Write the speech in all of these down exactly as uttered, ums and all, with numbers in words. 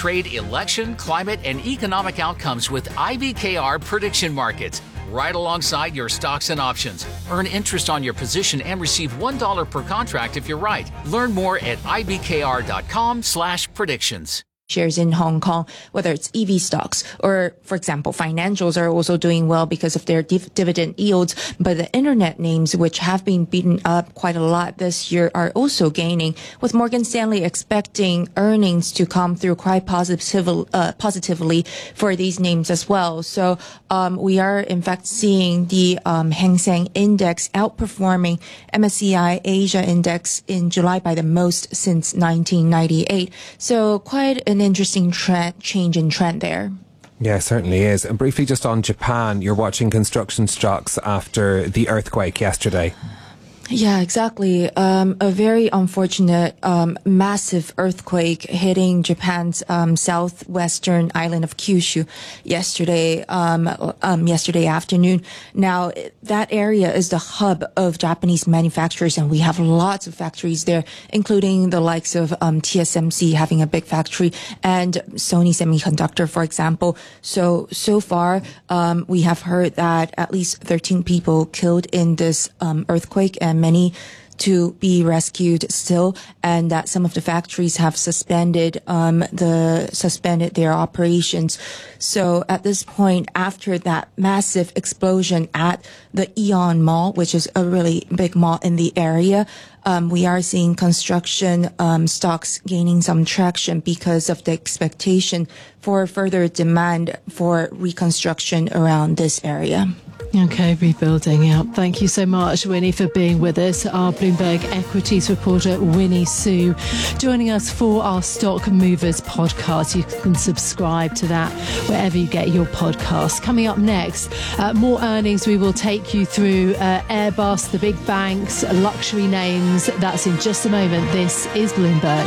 trade, election, climate, and economic outcomes with I B K R prediction markets, right alongside your stocks and options. Earn interest on your position and receive one dollar per contract if you're right. Learn more at ibkr.com slash predictions. Shares in Hong Kong, whether it's E V stocks or, for example, financials are also doing well because of their div- dividend yields. But the internet names, which have been beaten up quite a lot this year, are also gaining, with Morgan Stanley expecting earnings to come through quite positive, uh, positively for these names as well. So um, we are, in fact, seeing the um, Hang Seng Index outperforming M S C I Asia Index in July by the most since nineteen ninety-eight. So quite an interesting trend, change in trend there. Yeah, certainly is. And briefly just on Japan, you're watching construction stocks after the earthquake yesterday. Yeah, exactly. Um, a very unfortunate, um, massive earthquake hitting Japan's um, southwestern island of Kyushu yesterday, um, um, yesterday afternoon. Now, that area is the hub of Japanese manufacturers, and we have lots of factories there, including the likes of um, T S M C having a big factory and Sony Semiconductor, for example. So, so far, um, we have heard that at least thirteen people killed in this um, earthquake, and many to be rescued still, and that some of the factories have suspended um the suspended their operations. So at this point, after that massive explosion at the Aeon Mall, which is a really big mall in the area, um we are seeing construction um stocks gaining some traction because of the expectation for further demand for reconstruction around this area. Okay, rebuilding, yeah. Thank you so much, Winnie, for being with us. Our Bloomberg Equities reporter, Winnie Su, joining us for our Stock Movers podcast. You can subscribe to that wherever you get your podcasts. Coming up next, uh, more earnings. We will take you through uh, Airbus, the big banks, luxury names. That's in just a moment. This is Bloomberg.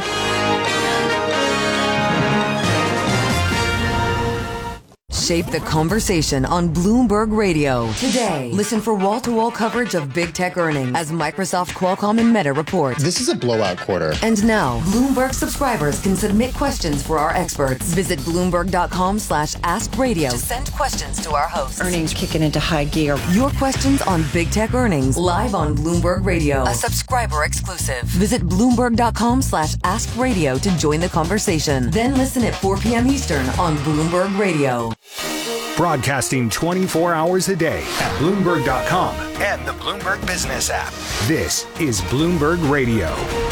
Shape the conversation on Bloomberg Radio. Today, listen for wall-to-wall coverage of big tech earnings as Microsoft, Qualcomm, and Meta report. This is a blowout quarter. And now, Bloomberg subscribers can submit questions for our experts. Visit Bloomberg.com slash Ask Radio to send questions to our hosts. Earnings kicking into high gear. Your questions on big tech earnings live on Bloomberg Radio. A subscriber exclusive. Visit Bloomberg.com slash Ask Radio to join the conversation. Then listen at four p.m. Eastern on Bloomberg Radio. Broadcasting twenty-four hours a day at Bloomberg dot com and the Bloomberg Business app. This is Bloomberg Radio.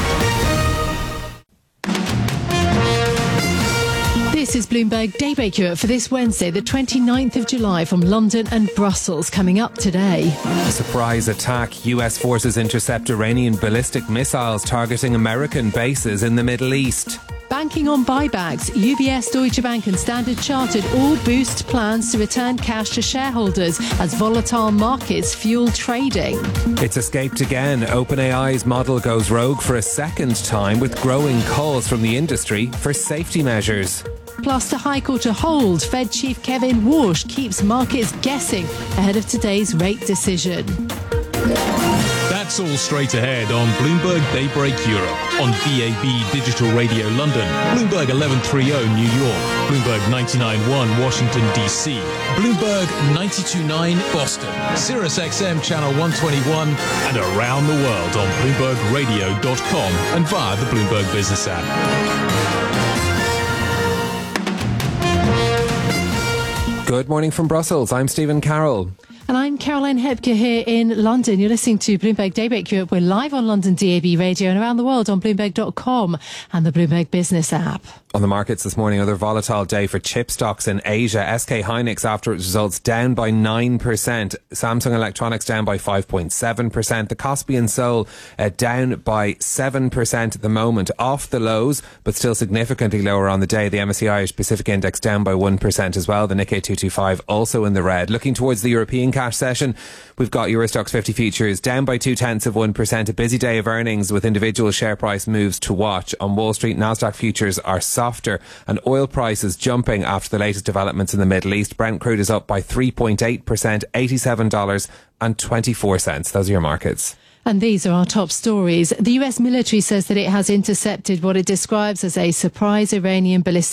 This is Bloomberg Daybreak Europe for this Wednesday, the twenty-ninth of July, from London and Brussels. Coming up today. A surprise attack. U S forces intercept Iranian ballistic missiles targeting American bases in the Middle East. Banking on buybacks, U B S, Deutsche Bank and Standard Chartered all boost plans to return cash to shareholders as volatile markets fuel trading. It's escaped again. OpenAI's model goes rogue for a second time, with growing calls from the industry for safety measures. Plus, the High Court to hold. Fed Chief Kevin Warsh keeps markets guessing ahead of today's rate decision. That's all straight ahead on Bloomberg Daybreak Europe, on D A B Digital Radio London, Bloomberg eleven thirty New York, Bloomberg ninety-nine point one Washington, D C, Bloomberg ninety-two point nine Boston, Sirius X M Channel one twenty-one, and around the world on Bloomberg Radio dot com and via the Bloomberg Business app. Good morning from Brussels. I'm Stephen Carroll. And I'm Caroline Hebke here in London. You're listening to Bloomberg Daybreak Europe. We're live on London D A B Radio and around the world on Bloomberg dot com and the Bloomberg Business app. On the markets this morning, another volatile day for chip stocks in Asia. S K Hynix, after its results, down by nine percent. Samsung Electronics down by five point seven percent. The Kospi and Seoul uh, down by seven percent at the moment, off the lows, but still significantly lower on the day. The M S C I Irish Pacific Index down by one percent as well. The Nikkei two twenty-five also in the red. Looking towards the European cash session, we've got Eurostoxx fifty futures down by two tenths of one percent. A busy day of earnings with individual share price moves to watch. On Wall Street, Nasdaq futures are softer and oil prices jumping after the latest developments in the Middle East. Brent crude is up by three point eight percent, eighty-seven dollars and twenty-four cents. Those are your markets. And these are our top stories. The U S military says that it has intercepted what it describes as a surprise Iranian ballistic